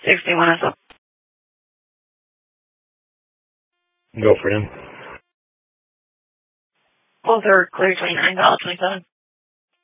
61 as well. Go for him. Both are clear $29.27.